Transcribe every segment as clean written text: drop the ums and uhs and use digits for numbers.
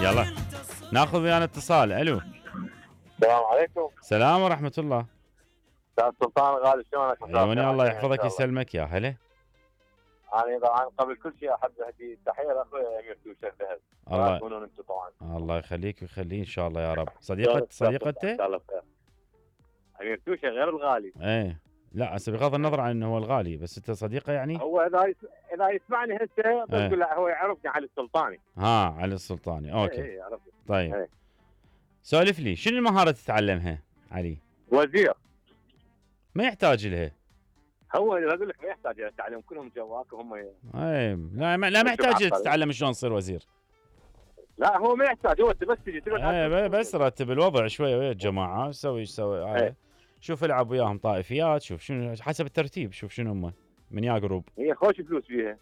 يلا ناخذ ويانا اتصال. الو السلام عليكم. السلام ورحمة الله. استاذ سلطان الغالي شلونك؟ عيوني الله يحفظك يسلمك يا هلا. انا طبعا قبل كل شيء احب اهدي تحيه لاخوي امير توشه فهد. الله تكونون انتم طبعا. الله يخليك ويخليه ان شاء الله يا رب. صديقة انت؟ ان شاء الله بخير. امير توشه غير الغالي. ايه لا هسه بغض النظر عن انه هو الغالي بس انت صديقه يعني. هو اذا يسمعني هسه بقول له هو يعرفني علي السلطاني. علي السلطاني اوكي. ايه يعرفني. طيب ايه. سولف لي شنو المهارة تتعلمها علي؟ وزير. ما يحتاج لها. هو اللي اقول لك ما يحتاج يتعلم كلهم جواك وهم. اي لا ما يحتاج تتعلم شلون تصير وزير. لا هو ما يحتاج، هو بس تجي تقعد بس رتب الوضع شويه ويا الجماعه سوي ايش سوي. شوف العب وياهم طائفيات، شوف شنو حسب الترتيب، شوف شنو هم من يا جروب. هي خوش فلوس فيها.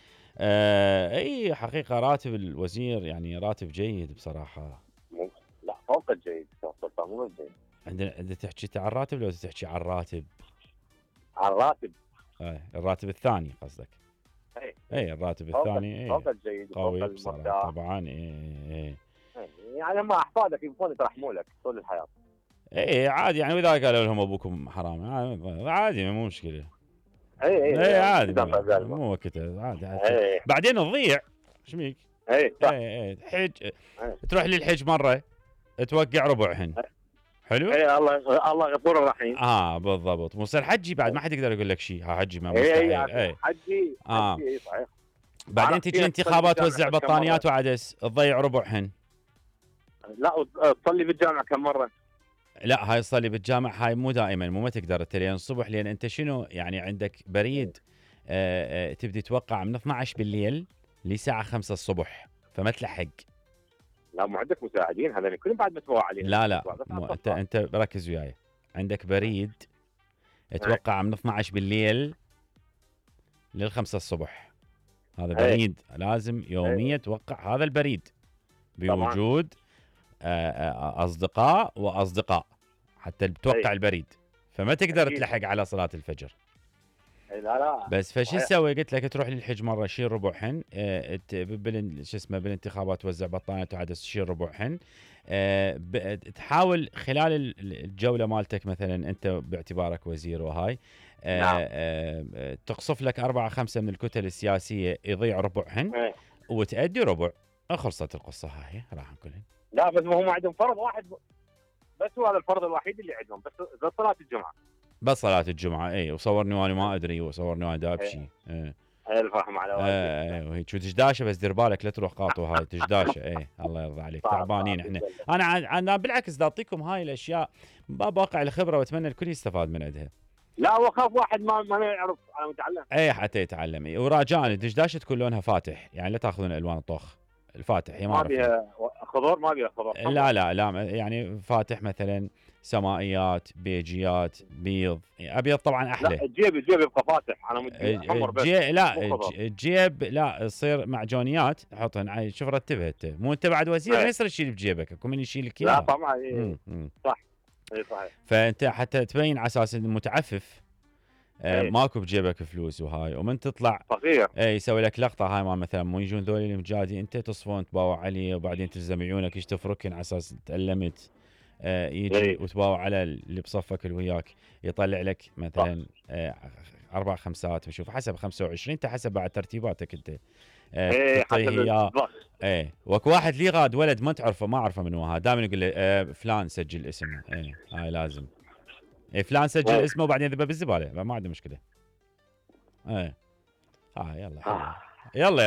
اي حقيقه راتب الوزير يعني راتب جيد بصراحه. لا فوق الجيد سلطان مو الجيد. عندنا تحكي عن الراتب لو تحكي عن الراتب؟ عن الراتب. الراتب الثاني قصدك. اي الراتب الثاني فوق الجيد قوي بصراحه طبعا. يعني ما احفادك يبغون يترحموا لك طول الحياه. عادي يعني، واذا قالوا لهم ابوكم حرام عادي مو مشكله. اي عادي مو وقتها عادي. بعدين تضيع ايش بيك؟ صح. حج تروح للحج مره توقع ربعهن. حلو. الله غفور رحيم. بالضبط. موسى الحجي بعد ما حد يقدر يقول لك شيء. حجي ما مستحيل. حجي صحيح. بعدين تجي انتخابات توزع بطانيات وعدس تضيع ربعهن. لا تصلي بالجامع كم مره؟ لا هاي تصلي بالجامع هاي مو دائما، مو ما تقدر انت لين الصبح، لان انت شنو يعني عندك بريد تبدي توقع من 12 بالليل لساعه 5 الصبح فما تلحق. لا مو عندك مساعدين هذول كلهم بعد متبوع عليهم. لا انت ركز وياي. عندك بريد توقع من 12 بالليل لل5 الصبح. هذا بريد لازم يوميا توقع هذا البريد بوجود اصدقاء واصدقاء حتى توقع البريد، فما تقدر تلحق على صلاة الفجر. لا بس فشو تسوي؟ قلت لك تروح للحج مره شيل ربعهن. شو اسمه بالانتخابات توزع بطانيات وعدس تشيل ربعهن. تحاول خلال الجوله مالتك مثلا انت باعتبارك وزير وهاي تقصف لك 4-5 من الكتل السياسيه يضيع ربعهن وتأدي ربع. خلصت القصه هاي راح نقولها. لا بس هم عندهم فرض واحد بس، هو هذا الفرض الوحيد اللي عندهم بس صلاة الجمعة. بس صلاة الجمعة وصورني وانا ما ادري وصورني وانا دابشي. الفهم على والديك. وهيك تجداشه بس دير بالك لا تروح قاطو هاي تجداشه. الله يرضى عليك تعبانين احنا. انا بالعكس دا اعطيكم هاي الاشياء باب واقع الخبرة واتمنى الكل يستفاد من عندها. لا وخاف واحد ما يعرف على متعلم. حتى يتعلم. ورجاء الدشداشه تكون لونها فاتح يعني لا تاخذون الوان طخ. الفاتح هي ما بيها خضار ما بيها خضار. لا يعني فاتح مثلا سمائيات بيجيات بيض. ابيض طبعا احلى. لا الجيب يبقى فاتح انا محمر بس. الجيب لا يصير معجونيات حطهن. شوف رتبها انت مو انت بعد وزير ما يصير تشيل بجيبك اكو من يشيل لك اياها. لا طبعا صح. صحيح. فانت حتى تبين على اساس متعفف ماكو بجيبك فلوس وهاي ومن تطلع صغير يسوي لك لقطه هاي ما مثلا مو يجون ذولي المجادي انت تصفون تباوع عليه وبعدين تلزم عيونك ايش تفركن على اساس تألمت. يجي وتباوع على اللي بصفك اللي وياك يطلع لك مثلا 4 5 بشوف حسب 25 انت حسب بعد ترتيباتك انت. تعطيه اياه. وكو واحد لي غاد ولد ما تعرفه ما اعرفه من هو هذا دائما يقول لي فلان سجل اسمه. هاي لازم فلان سجل اسمه وبعدين ذبه بالزباله ما عنده مشكله. يلا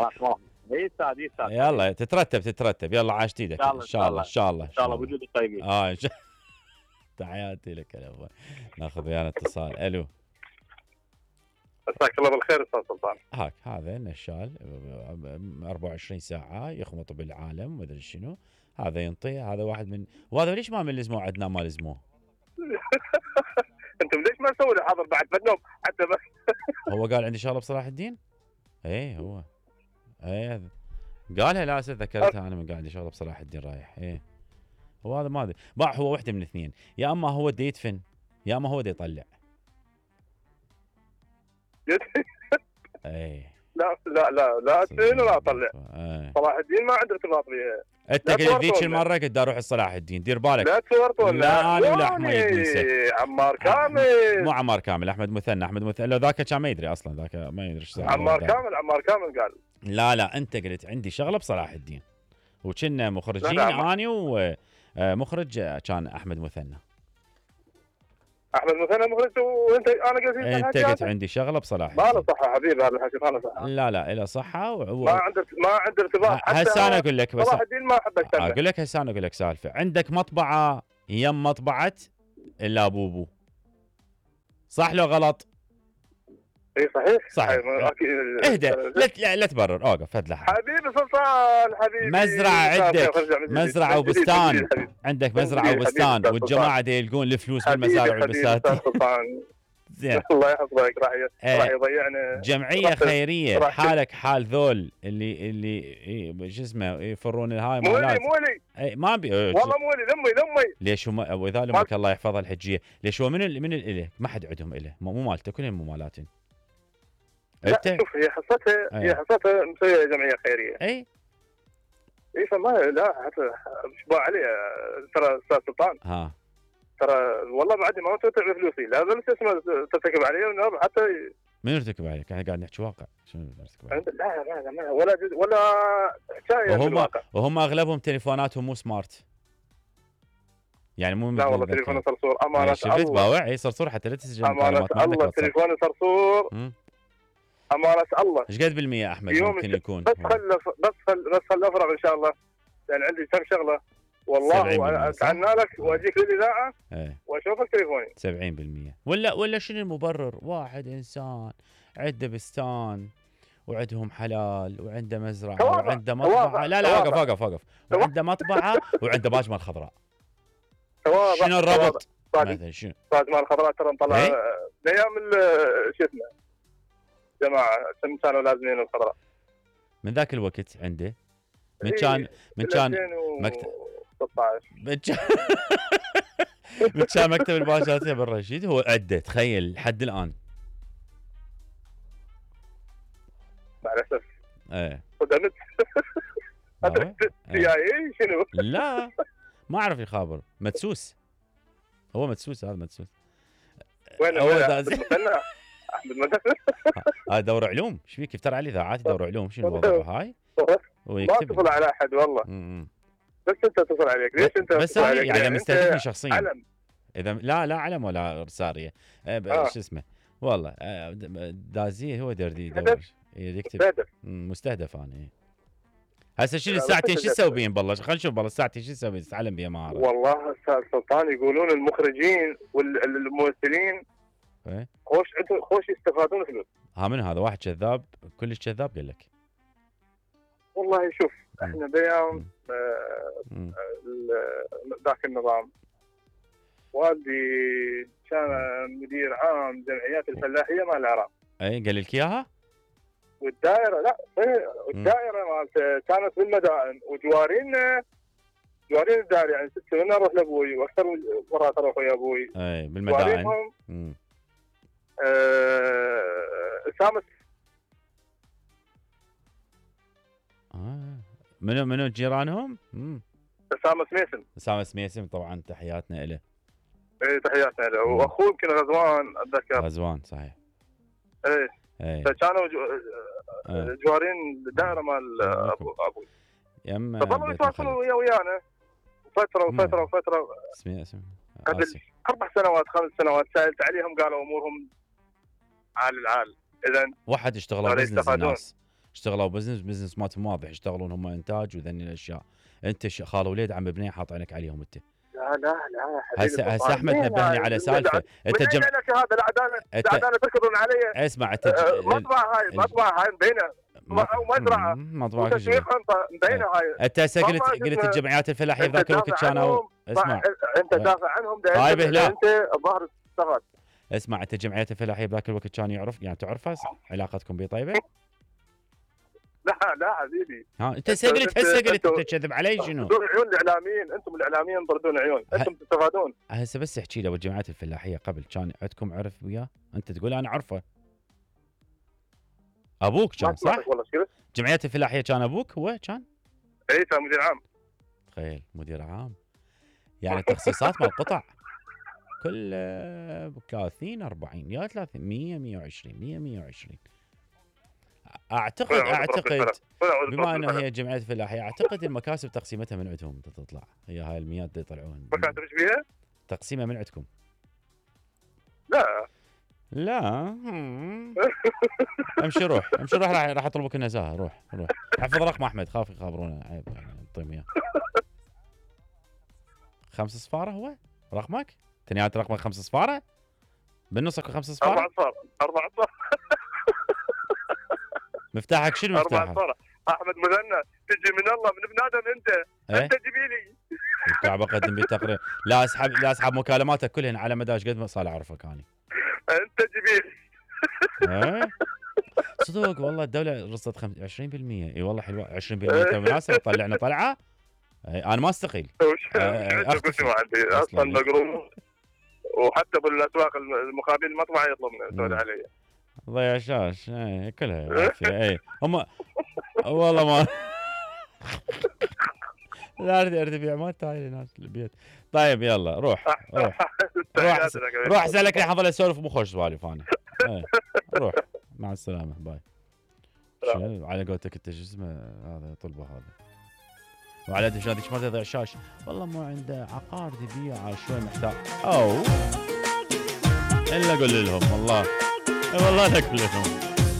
يلا تترتب يلا عاشت ايدك ان شاء الله وجود الطيبين. تحياتي لك يا ابوي. ناخذ ويانا اتصال. الو مساك الله بالخير استاذ سلطان. هذا نشال 24 ساعه يخمط بالعالم ومدري شنو. هذا ينطي هذا واحد من وهذا ليش ما لزموه عندنا ما لزموه. انتم ليش ما تسووا حاضر بعد فنوم حتى بس. هو قال عندي شغله بصلاح الدين. هو قالها لا ذكرتها انا من قاعد شغله بصلاح الدين رايح. هو هذا ما ادري هو وحده من اثنين، يا اما هو دا يدفن يا اما هو دا يطلع. لا لا لا لا ادفن ولا اطلع. صلاح الدين ما عنده ارتباط بها. انت قلت ذيك المره قلت اروح صلاح الدين، دير بالك. لا تورطون. لا انا ولا حميد ننسى. عمار كامل. مو عمار كامل، احمد مثنى. لو ذاك كان ما يدري اصلا، ذاك ما يدري ايش عمار كامل قال. لا انت قلت عندي شغله بصلاح الدين، وكنا مخرجين اني ومخرج كان احمد مثنى مخرج، وانت انا قلت انت قلت عندي شغله بصلاح الدين. ما له صحه حبيبي، هذا الحكي ما له صحه. لا له صحه ما عنده ارتباط. هسه انا اقول لك، بس صلاح الدين ما احب اشتغل. اقول لك هسه انا اقول لك سالفه. عندك مطبعه يم مطبعه الا بوبو، صح لو غلط؟ اي صحيح. اهدى، لا تبرر، اوقف فد لحظه حبيبي سلطان حبيبي. مزرعه عندك، مزرعه وبستان. عندك مزرعه وبستان، والجماعه دي يلقون الفلوس بالمزارع والبساتين. زين الله يحفظك. راح يضيعنا. جمعيه خيريه حالك حال ذول اللي شو اسمه يفرون الهاي مالات. مولي ما ابي والله مولي لمي. ليش هم واذا امك الله يحفظها الحجيه، ليش هو من اله ما حد عندهم اله، مو مالته، كلهم مو مالاتهم. لا شوف، هي حصتها مسويه جمعيه خيريه. اي فما لا حتى شباع عليه. ترى استاذ سلطان ترى والله بعد ما تدفع فلوسي لا بس اسمه ترتكب عليه حتى. من يرتكب عليك؟ احنا قاعد نحكي واقع. شنو يرتكب عليك؟ لا ولا حكايه. وهم اغلبهم تليفوناتهم مو سمارت، يعني مو لا والله تليفون صرصور امانه. شفت باوع؟ اي صرصور حتى لا تسجل امانه الله. تليفون صرصور امانه الله. ايش قد بالمية احمد ممكن يكون؟ بس خل افرغ ان شاء الله، لان عندي كم شغله والله. اتعنى لك واجيك للاذاعه واشوفك تليفوني. 70% ولا شنو المبرر؟ واحد انسان عنده بستان وعندهم حلال وعنده مزرعه وعنده مطبعه. لا وقف. وعنده مطبعه وعنده باج مال خضراء. شنو الربط؟ مثلا شنو؟ باج مال خضراء ترى نطلع ايام شو اسمه جماعه كانوا لازمين الخضراء. من ذاك الوقت عنده من كان مكتب 16 مكتب الباشا بن رشيد هو عده. تخيل لحد الان. مع الاسف. ايه خدمت. شنو؟ لا ما اعرف يخابر. مدسوس. هو مدسوس. هذا مدسوس. وين احمد مثنى؟ هذا دور علوم. ايش فيك يفتر علي اذاعات دور علوم؟ شنو الوظيفه هاي؟ ما اتصل على احد والله. بس انت اتصل عليك. ليش انت بس يعني مستهدفني شخصيا. علم. اذا لا علم ولا ساريه. شو اسمه والله دازيه هو دردي يكتب مستهدف. انا هسه شنو الساعتين شو تسوي بين بالله؟ خلينا نشوف بالله الساعتين شو تسوي تعلم بيه ما اعرف. والله استاذ سلطان يقولون المخرجين والممثلين خوش يستفادون فلوس. من هذا واحد كذاب كلش كذاب قال لك. والله شوف احنا بيوم ذاك النظام والدي كان مدير عام جمعيات الفلاحيه مال العراق. اي قال لك اياها؟ والدائره الدائره مالته كانت بالمدائن وجوارين الدائره، يعني 6 سنين اروح لابوي واكثر مرات اروح ويا ابوي. اي بالمدائن. سامس. منو جيرانهم؟ سامس ميسم طبعا تحياتنا له. اي تحياتنا له. واخوه يمكن غزوان اتذكر. غزوان صحيح. اي فكانوا جوارين الدائره مال ابوي. فظلوا يتواصلون ويانا فتره. اسمي قبل 4 سنوات 5 سنوات سالت عليهم قالوا امورهم عال. اذا واحد اشتغلوا بزنس. الناس اشتغلوا بزنس مالتهم واضح، يشتغلون هم انتاج وذني الاشياء. انت خال وليد عم ببنيه حاط عينك عليهم انت. لا هسه احمد نبهني على سالفه. انت هذا العداله تركضون علي. اسمع انت مطبعه هاي مبينه مزرعه تسويق مبينه هاي. انت هسه قلت الجمعيات الفلاحيه بذاك الوقت كانوا. اسمع انت دافع عنهم. طيب لا انت الظاهر اشتغل. اسمع انت الجمعيات الفلاحيه بذاك الوقت كانوا يعرف يعني تعرفها علاقتكم بيه طيبه؟ لا حبيبي. انت هسه قلت تكذب علي شنو؟ طردون عيون الاعلاميين. انتم الاعلاميين طردون عيون. انتم تستفادون. هسه بس احكي لي الجمعيات الفلاحيه قبل كان عندكم عرف وياه؟ انت تقول انا اعرفه. ابوك كان صح؟ جمعيات الفلاحيه كان ابوك هو كان؟ اي كان مدير عام. تخيل مدير عام، يعني تخصيصات مال قطع كل 30 40 يا 30 100 120 100 120. اعتقد بما انه هي جمعيه فلاحيه اعتقد المكاسب تقسيمتها من عندهم تطلع، هي هاي المياه اللي يطلعون. مكاسب ايش بيها؟ تقسيمها من عندكم؟ لا امشي روح راح اطلبك النزاهه. روح حفظ رقم احمد، خاف يخابرونا، عيب يعني نعطيهم اياه. 5 صفاره هو رقمك؟ تنيات رقمك 5 صفاره؟ بالنص اكو 5 صفاره؟ 4 صفار. مفتاحك شنو مفتاحك؟ 4 صفار. احمد مثنى تجي من الله من بنادم انت جيبي لي الكعبه قدم بي تقرير. لا اسحب مكالماتك كلهن على مدى قد ما صار اعرفك اني. انت جيبي لي. صدق والله الدوله رصت 20%. اي والله حلوه 20% بالمناسبه طلعنا طلعه. انا ما استقيل. اختفي ما عندي اصلا مقروض، وحتى بالاسواق المخابين المطبعه يطلبنا سوري علي. ضيع شاش كلها اي هم والله ما لا اريد ابيع ما تاعي ناس البيت. طيب يلا روح اسالك لحظه لا اسولف مو خوش سوالف انا. روح مع السلامه باي. على قولتك انت شو اسمه هذا طلبه هذا. وعلى قد هذيك مرة ضيع شاش والله مو عنده عقار يبيع شوي محتاج الا قول لهم والله لا اقول لهم